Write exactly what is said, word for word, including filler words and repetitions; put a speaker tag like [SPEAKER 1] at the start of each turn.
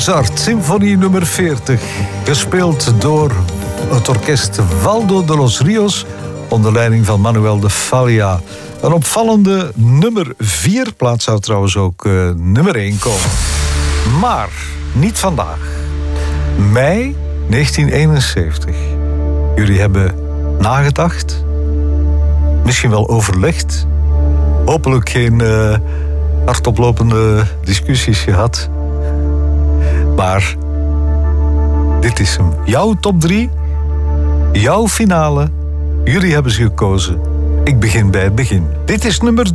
[SPEAKER 1] Mozart, symfonie nummer veertig. Gespeeld door het orkest Valdo de los Rios onder leiding van Manuel de Falla. Een opvallende nummer vier. Plaats zou trouwens ook uh, nummer één komen. Maar niet vandaag. Mei negentien eenenzeventig. Jullie hebben nagedacht. Misschien wel overlegd. Hopelijk geen uh, hardоplopende discussies gehad. Maar dit is hem. Jouw top drie. Jouw finale. Jullie hebben ze gekozen. Ik begin bij het begin. Dit is nummer